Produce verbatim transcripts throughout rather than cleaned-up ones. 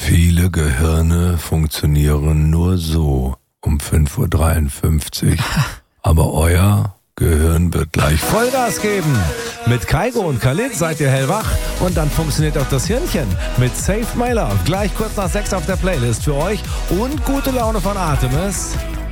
Viele Gehirne funktionieren nur so um fünf Uhr dreiundfünfzig. Aber euer Gehirn wird gleich Vollgas geben. Mit Kaigo und Khalid seid ihr hellwach und dann funktioniert auch das Hirnchen mit Save My Love. Gleich kurz nach sechs auf der Playlist für euch und gute Laune von Artemis.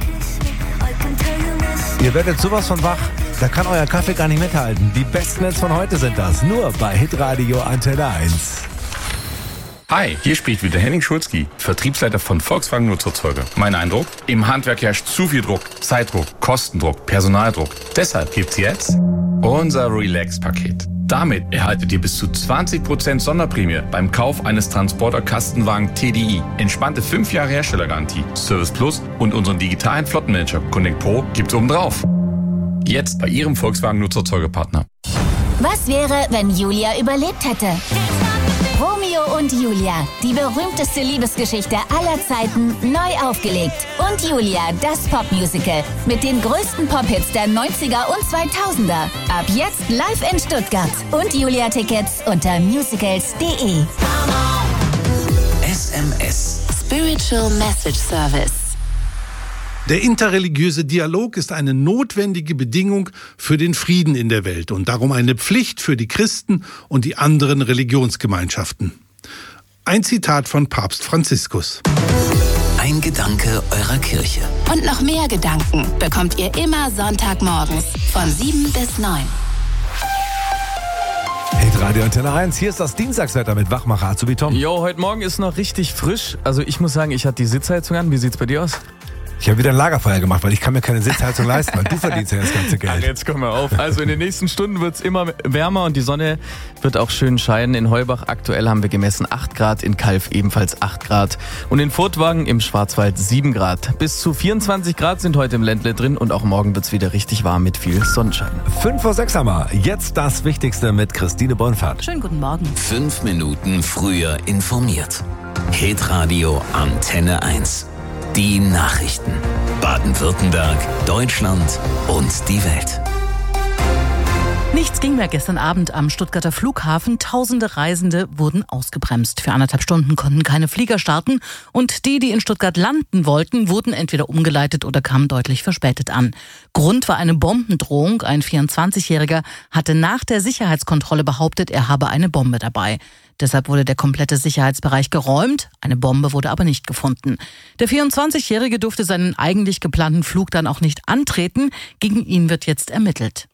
Ihr werdet sowas von wach, da kann euer Kaffee gar nicht mithalten. Die besten Hits von heute sind das, nur bei Hitradio Antenne eins. Hi, hier spricht wieder Henning Schulzki, Vertriebsleiter von Volkswagen Nutzerzeuger. Mein Eindruck? Im Handwerk herrscht zu viel Druck, Zeitdruck, Kostendruck, Personaldruck. Deshalb gibt's jetzt unser Relax-Paket. Damit erhaltet ihr bis zu zwanzig Prozent Sonderprämie beim Kauf eines Transporter-Kastenwagen T D I. Entspannte fünf Jahre Herstellergarantie, Service Plus und unseren digitalen Flottenmanager Connect Pro gibt's obendrauf. Jetzt bei Ihrem Volkswagen Nutzerzeugerpartner. Was wäre, wenn Julia überlebt hätte? Romeo und Julia, die berühmteste Liebesgeschichte aller Zeiten, neu aufgelegt. Und Julia, das Popmusical mit den größten Pop-Hits der neunziger und zweitausender. Ab jetzt live in Stuttgart. Und Julia-Tickets unter musicals punkt de. S M S Spiritual Message Service. Der interreligiöse Dialog ist eine notwendige Bedingung für den Frieden in der Welt und darum eine Pflicht für die Christen und die anderen Religionsgemeinschaften. Ein Zitat von Papst Franziskus. Ein Gedanke eurer Kirche. Und noch mehr Gedanken bekommt ihr immer Sonntagmorgens von sieben bis neun. Hitradio Antenne eins, hier ist das Dienstagswetter mit Wachmacher Azubi Tom. Jo, heute Morgen ist noch richtig frisch. Also ich muss sagen, ich hatte die Sitzheizung an. Wie sieht's bei dir aus? Ich habe wieder ein Lagerfeuer gemacht, weil ich kann mir keine Sitzheizung leisten, weil du verdienst ja das ganze Geld. Ach, jetzt komm mal auf. Also in den nächsten Stunden wird's immer wärmer und die Sonne wird auch schön scheinen. In Heubach aktuell haben wir gemessen acht Grad, in Calw ebenfalls acht Grad und in Furtwagen im Schwarzwald sieben Grad. Bis zu vierundzwanzig Grad sind heute im Ländle drin und auch morgen wird's wieder richtig warm mit viel Sonnenschein. fünf vor sechs haben wir. Jetzt das Wichtigste mit Christine Bonfahrt. Schönen guten Morgen. Fünf Minuten früher informiert. Hitradio Antenne eins. Die Nachrichten. Baden-Württemberg, Deutschland und die Welt. Nichts ging mehr gestern Abend am Stuttgarter Flughafen. Tausende Reisende wurden ausgebremst. Für anderthalb Stunden konnten keine Flieger starten. Und die, die in Stuttgart landen wollten, wurden entweder umgeleitet oder kamen deutlich verspätet an. Grund war eine Bombendrohung. Ein vierundzwanzigjähriger hatte nach der Sicherheitskontrolle behauptet, er habe eine Bombe dabei. Deshalb wurde der komplette Sicherheitsbereich geräumt. Eine Bombe wurde aber nicht gefunden. Der vierundzwanzigjährige durfte seinen eigentlich geplanten Flug dann auch nicht antreten. Gegen ihn wird jetzt ermittelt.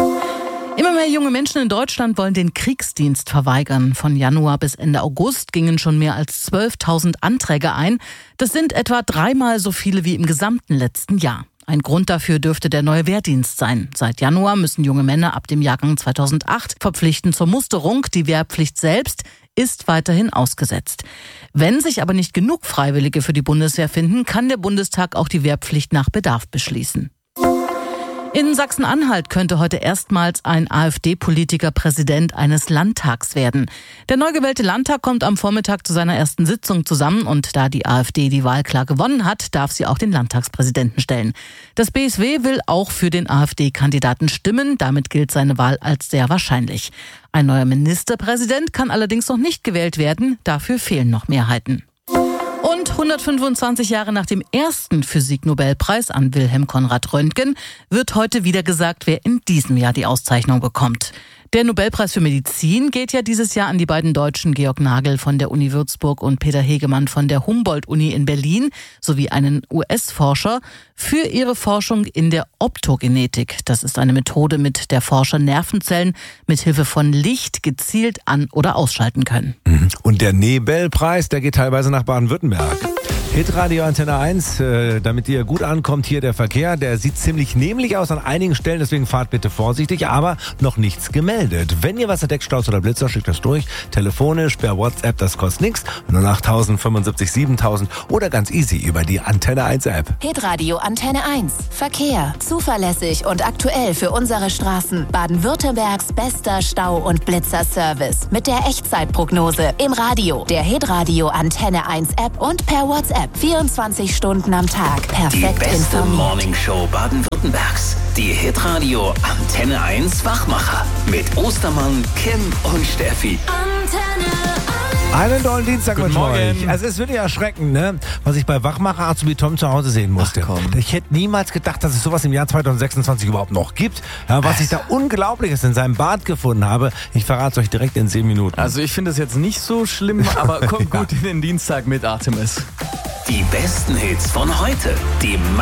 Immer mehr junge Menschen in Deutschland wollen den Kriegsdienst verweigern. Von Januar bis Ende August gingen schon mehr als zwölftausend Anträge ein. Das sind etwa dreimal so viele wie im gesamten letzten Jahr. Ein Grund dafür dürfte der neue Wehrdienst sein. Seit Januar müssen junge Männer ab dem Jahrgang zweitausendacht verpflichten zur Musterung. Die Wehrpflicht selbst ist weiterhin ausgesetzt. Wenn sich aber nicht genug Freiwillige für die Bundeswehr finden, kann der Bundestag auch die Wehrpflicht nach Bedarf beschließen. In Sachsen-Anhalt könnte heute erstmals ein AfD-Politiker Präsident eines Landtags werden. Der neu gewählte Landtag kommt am Vormittag zu seiner ersten Sitzung zusammen und da die AfD die Wahl klar gewonnen hat, darf sie auch den Landtagspräsidenten stellen. Das B S W will auch für den AfD-Kandidaten stimmen, damit gilt seine Wahl als sehr wahrscheinlich. Ein neuer Ministerpräsident kann allerdings noch nicht gewählt werden, dafür fehlen noch Mehrheiten. Und hundertfünfundzwanzig Jahre nach dem ersten Physiknobelpreis an Wilhelm Konrad Röntgen wird heute wieder gesagt, wer in diesem Jahr die Auszeichnung bekommt. Der Nobelpreis für Medizin geht ja dieses Jahr an die beiden Deutschen Georg Nagel von der Uni Würzburg und Peter Hegemann von der Humboldt-Uni in Berlin sowie einen U S-Forscher für ihre Forschung in der Optogenetik. Das ist eine Methode, mit der Forscher Nervenzellen mit Hilfe von Licht gezielt an- oder ausschalten können. Und der Nebelpreis, der geht teilweise nach Baden-Württemberg. Hitradio Antenne eins, äh, damit ihr gut ankommt, hier der Verkehr, der sieht ziemlich neblig aus an einigen Stellen, deswegen fahrt bitte vorsichtig, aber noch nichts gemeldet. Wenn ihr was entdeckt, Staus oder Blitzer, schickt das durch, telefonisch, per WhatsApp, das kostet nichts, null acht tausend fünfundsiebzig siebentausend oder ganz easy über die Antenne eins App. Hitradio Antenne eins. Verkehr. Zuverlässig und aktuell für unsere Straßen. Baden-Württembergs bester Stau- und Blitzer-Service. Mit der Echtzeitprognose. Im Radio, der Hitradio Antenne eins App und per WhatsApp. vierundzwanzig Stunden am Tag. Perfekt Die beste informiert. Morningshow Baden-Württembergs. Die Hitradio Antenne eins Wachmacher. Mit Ostermann, Kim und Steffi. Antenne eins. Einen tollen Dienstag Guten mit Morgen. euch. Also es ist wirklich erschreckend, ne? Was ich bei Wachmacher Azubi Tom zu Hause sehen musste. Ach, komm. Ich hätte niemals gedacht, dass es sowas im Jahr zweitausendsechsundzwanzig überhaupt noch gibt. Ja, was ich da Unglaubliches in seinem Bad gefunden habe, ich verrate es euch direkt in zehn Minuten. Also ich finde es jetzt nicht so schlimm, aber kommt Ja. gut in den Dienstag mit Artemis. Die besten Hits von heute. Die